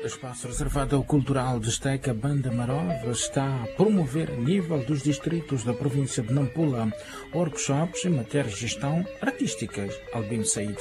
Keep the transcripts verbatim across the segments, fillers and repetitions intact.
O espaço reservado ao cultural destaca a Banda Marova está a promover a nível dos distritos da província de Nampula workshops em matéria de gestão artística. Albino Said.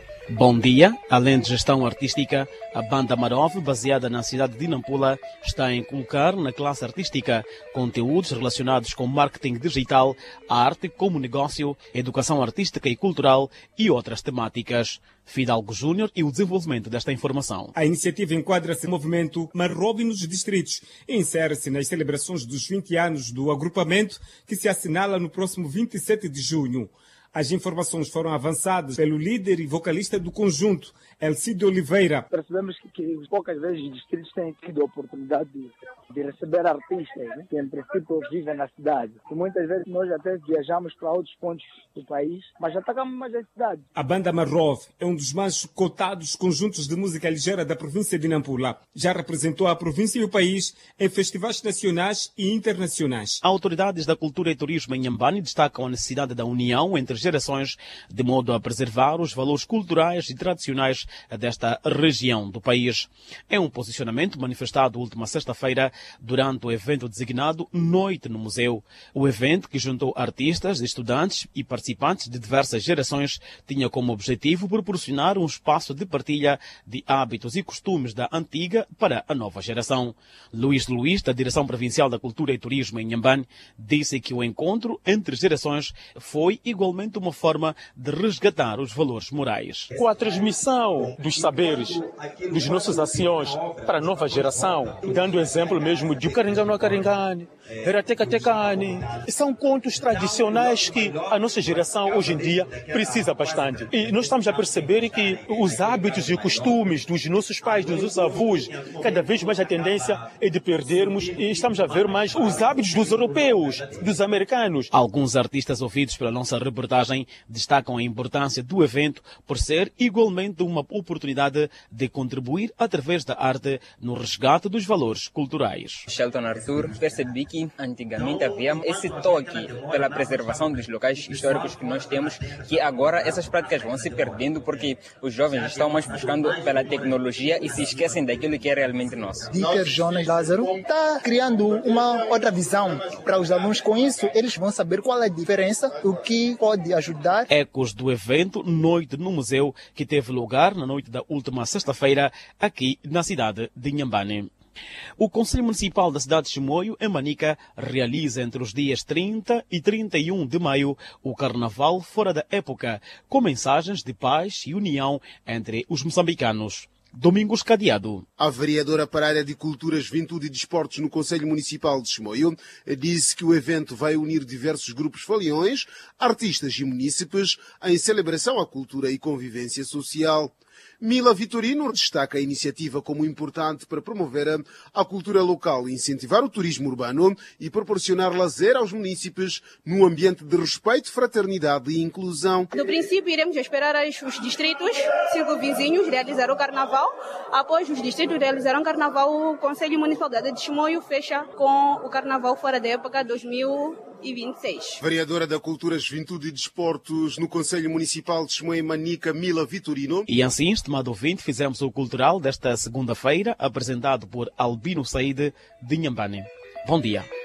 Bom dia. Além de gestão artística, a Banda Marova, baseada na cidade de Nampula, está a inculcar na classe artística conteúdos relacionados com marketing digital, arte como negócio, educação artística e cultural e outras temáticas. Fidalgo Júnior e o desenvolvimento desta informação. A iniciativa enquadra-se no movimento Marova nos distritos e insere-se nas celebrações dos vinte anos do agrupamento que se assinala no próximo vinte e sete de junho. As informações foram avançadas pelo líder e vocalista do conjunto, Elcídio Oliveira. Percebemos que, que poucas vezes os distritos têm tido a oportunidade de, de receber artistas, né, que em princípio vivem na cidade. E muitas vezes nós até viajamos para outros pontos do país, mas atacamos mais a cidade. A Banda Marova é um dos mais cotados conjuntos de música ligeira da província de Nampula. Já representou a província e o país em festivais nacionais e internacionais. Autoridades da cultura e turismo em Inhambane destacam a necessidade da união entre gerações, de modo a preservar os valores culturais e tradicionais desta região do país. É um posicionamento manifestado última sexta-feira durante o evento designado Noite no Museu. O evento, que juntou artistas, estudantes e participantes de diversas gerações, tinha como objetivo proporcionar um espaço de partilha de hábitos e costumes da antiga para a nova geração. Luís Luís, da Direção Provincial da Cultura e Turismo em Inhambane, disse que o encontro entre gerações foi igualmente uma forma de resgatar os valores morais. Com a transmissão dos saberes, dos nossos ações para a nova geração, dando exemplo mesmo de Caringano a Caringane, Erateca Tecane, são contos tradicionais que a nossa geração hoje em dia precisa bastante. E nós estamos a perceber que os hábitos e costumes dos nossos pais, dos nossos avós, cada vez mais a tendência é de perdermos e estamos a ver mais os hábitos dos europeus, dos americanos. Alguns artistas ouvidos pela nossa reportagem destacam a importância do evento por ser igualmente uma oportunidade de contribuir através da arte no resgate dos valores culturais. Shelton Arthur, percebi que antigamente havia esse toque pela preservação dos locais históricos que nós temos, que agora essas práticas vão se perdendo porque os jovens estão mais buscando pela tecnologia e se esquecem daquilo que é realmente nosso. Dieter Jonas Lázaro está criando uma outra visão para os alunos. Com isso, eles vão saber qual é a diferença, o que pode ajudar. Ecos do evento Noite no Museu, que teve lugar na noite da última sexta-feira aqui na cidade de Inhambane. O Conselho Municipal da cidade de Chimoio, em Manica, realiza entre os dias trinta e trinta e um de maio o Carnaval fora da época, com mensagens de paz e união entre os moçambicanos. Domingos Cadeado. A vereadora para a área de Cultura, Juventude e Desportos no Conselho Municipal de Chimoio disse que o evento vai unir diversos grupos foliões, artistas e munícipes em celebração à cultura e convivência social. Mila Vitorino destaca a iniciativa como importante para promover a cultura local, incentivar o turismo urbano e proporcionar lazer aos munícipes num ambiente de respeito, fraternidade e inclusão. No princípio, iremos esperar os distritos circunvizinhos realizar o carnaval. Após os distritos realizarem o carnaval, o Conselho Municipal da de Chimoio fecha com o carnaval fora da época dois mil e vinte e seis. Vereadora da Cultura, Juventude e Desportos no Conselho Municipal de Chimoio Manica, Mila Vitorino. E assim, estimado ouvinte, fizemos o cultural desta segunda-feira, apresentado por Albino Said de Inhambane. Bom dia.